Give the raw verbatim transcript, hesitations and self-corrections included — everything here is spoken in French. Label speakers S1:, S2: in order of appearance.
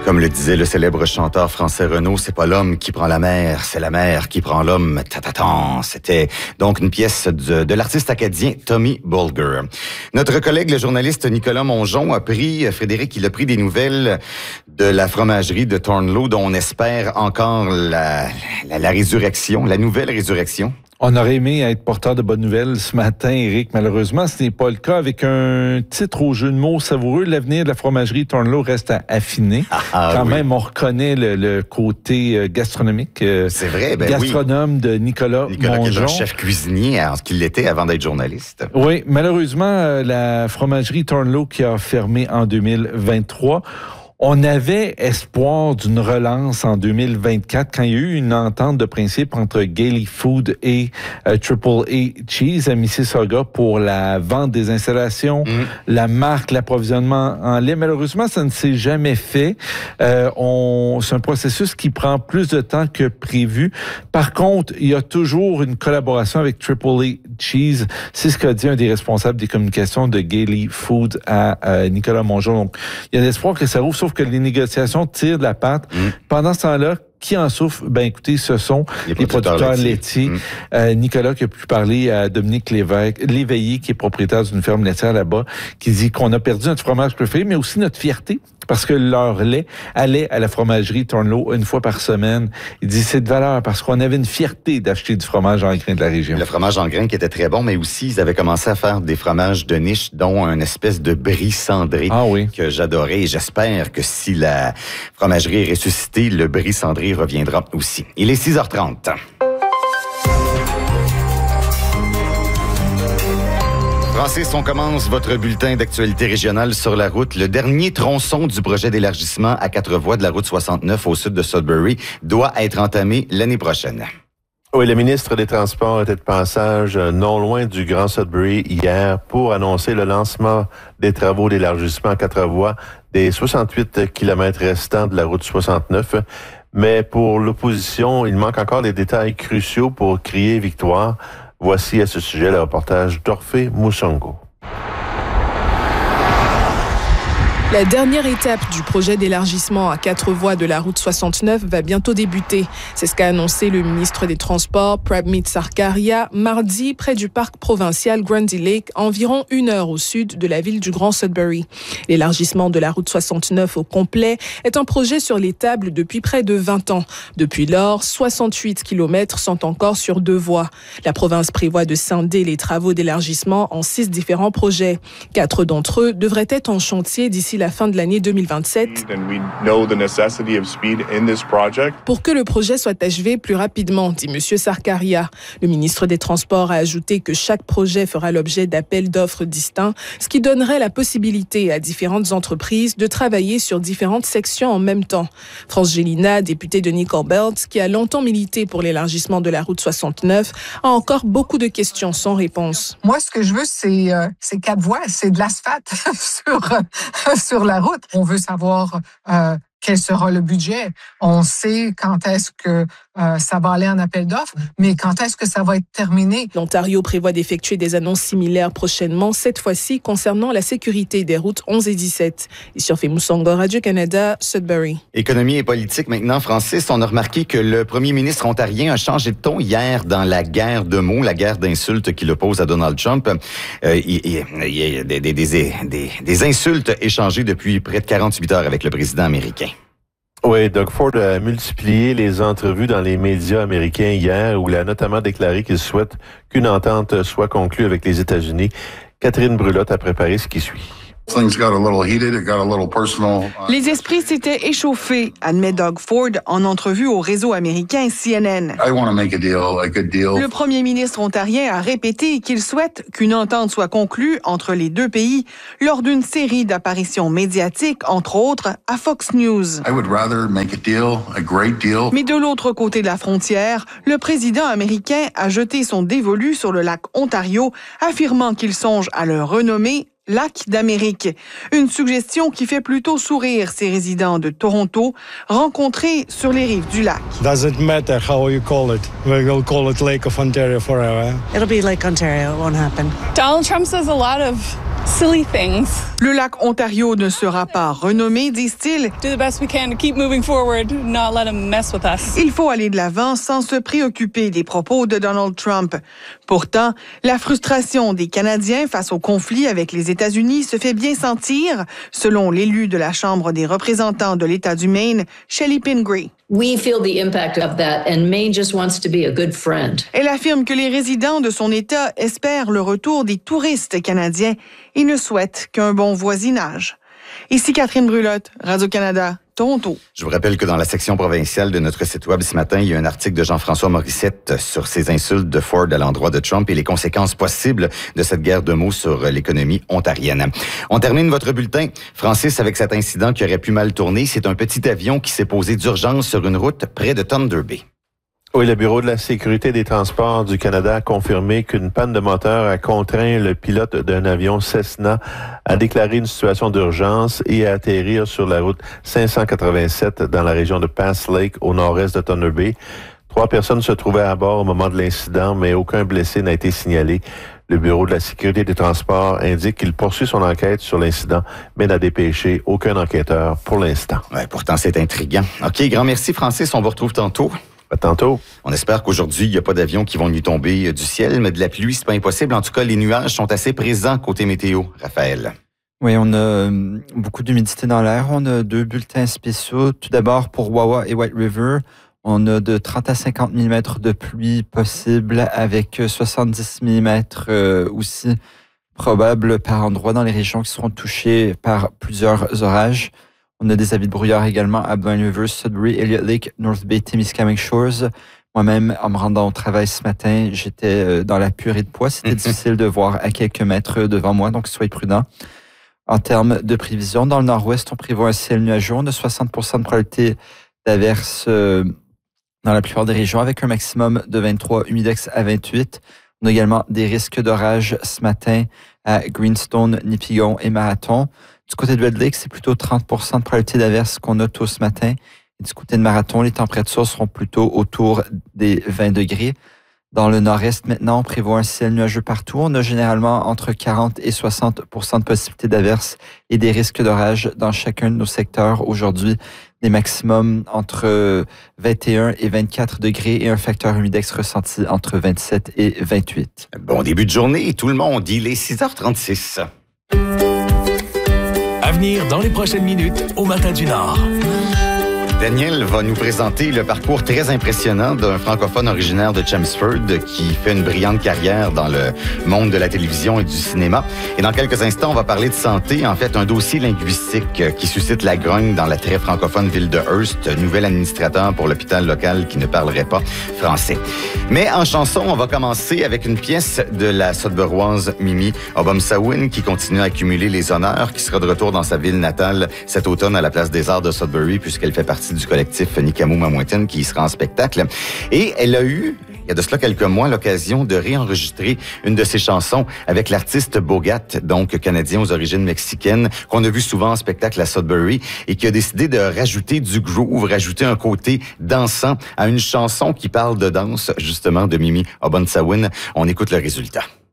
S1: Comme le disait le célèbre chanteur français Renaud, c'est pas l'homme qui prend la mer, c'est la mer qui prend l'homme. Tatatan. C'était donc une pièce de, de l'artiste acadien Tommy Bulger. Notre collègue, le journaliste Nicolas Mongeon, a pris, Frédéric, il a pris des nouvelles de la fromagerie de Thornlow, dont on espère encore la, la, la résurrection, la nouvelle résurrection.
S2: On aurait aimé être porteur de bonnes nouvelles ce matin, Éric. Malheureusement, ce n'est pas le cas. Avec un titre au jeu de mots savoureux, l'avenir de la fromagerie Thornlow reste à affiner. Ah, ah, Quand oui. même, on reconnaît le, le côté gastronomique.
S1: C'est vrai, ben
S2: gastronome
S1: oui.
S2: de Nicolas,
S1: Nicolas
S2: Mongeon.
S1: Qui est un chef cuisinier, alors qu'il l'était avant d'être journaliste.
S2: Oui, malheureusement, la fromagerie Thornlow qui a fermé en deux mille vingt-trois. On avait espoir d'une relance en deux mille vingt-quatre quand il y a eu une entente de principe entre Gailey Food et euh, Triple A Cheese à Mississauga pour la vente des installations, mmh. la marque, l'approvisionnement en lait. Malheureusement, ça ne s'est jamais fait. Euh, on, c'est un processus qui prend plus de temps que prévu. Par contre, il y a toujours une collaboration avec Triple A Cheese. C'est ce qu'a dit un des responsables des communications de Gailey Food à euh, Nicolas Mongeon. Donc, il y a l'espoir que ça rouvre, sauf que les négociations tirent de la patte. Mmh. Pendant ce temps-là, qui en souffre? Ben, écoutez, ce sont les, les producteurs, producteurs laitiers. laitiers. Mmh. Euh, Nicolas qui a pu parler à Dominique Lévesque, Léveillé, qui est propriétaire d'une ferme laitière là-bas, qui dit qu'on a perdu notre fromage préféré, mais aussi notre fierté, parce que leur lait allait à la fromagerie Thornlow une fois par semaine. Il dit c'est de valeur parce qu'on avait une fierté d'acheter du fromage en grains de la région. Le
S1: fromage en grains qui était très bon, mais aussi ils avaient commencé à faire des fromages de niche, dont une espèce de brie cendré
S2: ah oui.
S1: que j'adorais. Et j'espère que si la fromagerie est ressuscitée, le brie cendré reviendra aussi. Il est six heures trente. Francis, on commence votre bulletin d'actualité régionale sur la route. Le dernier tronçon du projet d'élargissement à quatre voies de la route soixante-neuf au sud de Sudbury doit être entamé l'année prochaine.
S3: Oui, le ministre des Transports était de passage non loin du Grand Sudbury hier pour annoncer le lancement des travaux d'élargissement à quatre voies des soixante-huit kilomètres restants de la route soixante-neuf. Mais pour l'opposition, il manque encore des détails cruciaux pour crier victoire. Voici à ce sujet le reportage d'Orphée Moussongo.
S4: La dernière étape du projet d'élargissement à quatre voies de la route soixante-neuf va bientôt débuter. C'est ce qu'a annoncé le ministre des Transports, Prabmeet Sarkaria, mardi près du parc provincial Grundy Lake, environ une heure au sud de la ville du Grand Sudbury. L'élargissement de la route soixante-neuf au complet est un projet sur les tables depuis près de vingt ans. Depuis lors, soixante-huit kilomètres sont encore sur deux voies. La province prévoit de scinder les travaux d'élargissement en six différents projets. Quatre d'entre eux devraient être en chantier d'ici la fin de l'année deux mille vingt-sept. Pour que le projet soit achevé plus rapidement, dit M. Sarkaria. Le ministre des Transports a ajouté que chaque projet fera l'objet d'appels d'offres distincts, ce qui donnerait la possibilité à différentes entreprises de travailler sur différentes sections en même temps. France Gélina, députée de Nickel Belt, qui a longtemps milité pour l'élargissement de la route soixante-neuf, a encore beaucoup de questions sans réponse.
S5: Moi, ce que je veux, c'est, euh, c'est quatre voies, c'est de l'asphalte sur, euh, sur la route. On veut savoir euh, quel sera le budget. On sait quand est-ce que euh, ça va aller en appel d'offres, mais quand est-ce que ça va être terminé.
S4: L'Ontario prévoit d'effectuer des annonces similaires prochainement, cette fois-ci concernant la sécurité des routes onze et dix-sept. Ici, Orphée Moussongo, Radio-Canada, Sudbury.
S1: Économie et politique maintenant, Francis. On a remarqué que le premier ministre ontarien a changé de ton hier dans la guerre de mots, la guerre d'insultes qu'il oppose à Donald Trump. Euh, il, il, il y a des, des, des, des, des insultes échangées depuis près de quarante-huit heures avec le président américain.
S3: Oui, Doug Ford a multiplié les entrevues dans les médias américains hier où il a notamment déclaré qu'il souhaite qu'une entente soit conclue avec les États-Unis. Catherine Brulotte a préparé ce qui suit.
S6: Les esprits s'étaient échauffés, admet Doug Ford en entrevue au réseau américain C N N. Le premier ministre ontarien a répété qu'il souhaite qu'une entente soit conclue entre les deux pays lors d'une série d'apparitions médiatiques, entre autres à Fox News. Mais de l'autre côté de la frontière, le président américain a jeté son dévolu sur le lac Ontario, affirmant qu'il songe à le renommer Lac d'Amérique. Une suggestion qui fait plutôt sourire ces résidents de Toronto rencontrés sur les rives du lac.
S7: Doesn't matter how you call it. We will call it Lake of Ontario forever.
S8: It'll be Lake Ontario. It won't happen.
S9: Donald Trump says a lot of
S8: silly things.
S6: Le lac Ontario ne sera pas renommé, disent-ils.
S8: Do the best we can to keep moving forward, not let them mess with us.
S6: Il faut aller de l'avant sans se préoccuper des propos de Donald Trump. Pourtant, la frustration des Canadiens face au conflit avec les États-Unis se fait bien sentir, selon l'élu de la Chambre des représentants de l'État du Maine, Shelley Pingree.
S9: We feel the impact of that, and Maine just wants to be a good friend.
S6: Elle affirme que les résidents de son État espèrent le retour des touristes canadiens et ne souhaitent qu'un bon voisinage. Ici Catherine Brulotte, Radio-Canada, Toronto.
S1: Je vous rappelle que dans la section provinciale de notre site web ce matin, il y a un article de Jean-François Morissette sur ces insultes de Ford à l'endroit de Trump et les conséquences possibles de cette guerre de mots sur l'économie ontarienne. On termine votre bulletin, Francis, avec cet incident qui aurait pu mal tourner. C'est un petit avion qui s'est posé d'urgence sur une route près de Thunder Bay.
S3: Oui, le Bureau de la sécurité des transports du Canada a confirmé qu'une panne de moteur a contraint le pilote d'un avion Cessna à déclarer une situation d'urgence et à atterrir sur la route cinq cent quatre-vingt-sept dans la région de Pass Lake, au nord-est de Thunder Bay. Trois personnes se trouvaient à bord au moment de l'incident, mais aucun blessé n'a été signalé. Le Bureau de la sécurité des transports indique qu'il poursuit son enquête sur l'incident, mais n'a dépêché aucun enquêteur pour l'instant.
S1: Ouais, pourtant, c'est intriguant. OK, grand merci, Francis. On vous retrouve tantôt.
S3: À tantôt.
S1: On espère qu'aujourd'hui, il n'y a pas d'avions qui vont nous tomber du ciel, mais de la pluie, c'est pas impossible. En tout cas, les nuages sont assez présents côté météo. Raphaël.
S10: Oui, on a beaucoup d'humidité dans l'air. On a deux bulletins spéciaux. Tout d'abord, pour Wawa et White River, on a de trente à cinquante millimètres de pluie possible avec soixante-dix millimètres euh, aussi probables par endroit dans les régions qui seront touchées par plusieurs orages. On a des avis de brouillard également à Blind River, Sudbury, Elliott Lake, North Bay, Témiscamingue Shores. Moi-même, en me rendant au travail ce matin, j'étais dans la purée de poids. C'était difficile de voir à quelques mètres devant moi, donc soyez prudents. En termes de prévision, dans le nord-ouest, on prévoit un ciel nuageux. On a soixante pour cent de probabilité d'averse dans la plupart des régions, avec un maximum de vingt-trois, humidex à vingt-huit. On a également des risques d'orage ce matin à Greenstone, Nipigon et Marathon. Du côté de Red Lake, c'est plutôt trente pour cent de probabilité d'averse qu'on a tôt ce matin. Et du côté de Marathon, les températures seront plutôt autour des vingt degrés. Dans le nord-est, maintenant, on prévoit un ciel nuageux partout. On a généralement entre quarante et soixante pour cent de possibilité d'averse et des risques d'orage dans chacun de nos secteurs. Aujourd'hui, des maximums entre vingt et un et vingt-quatre degrés et un facteur humidex ressenti entre vingt-sept et vingt-huit.
S1: Bon début de journée, tout le monde. Il est six heures trente-six.
S11: À venir dans les prochaines minutes au Matin du Nord.
S1: Daniel va nous présenter le parcours très impressionnant d'un francophone originaire de Chelmsford qui fait une brillante carrière dans le monde de la télévision et du cinéma. Et dans quelques instants, on va parler de santé, en fait, un dossier linguistique qui suscite la grogne dans la très francophone ville de Hearst, nouvel administrateur pour l'hôpital local qui ne parlerait pas français. Mais en chanson, on va commencer avec une pièce de la Sudburoise Mimi Obomsawin qui continue à accumuler les honneurs, qui sera de retour dans sa ville natale cet automne à la Place des Arts de Sudbury, puisqu'elle fait partie du collectif Nikamu Mamouetine qui y sera en spectacle. Et elle a eu, il y a de cela quelques mois, l'occasion de réenregistrer une de ses chansons avec l'artiste Bogat, donc canadien aux origines mexicaines, qu'on a vu souvent en spectacle à Sudbury et qui a décidé de rajouter du groove, rajouter un côté dansant à une chanson qui parle de danse, justement, de Mimi Obomsawin. On écoute le résultat.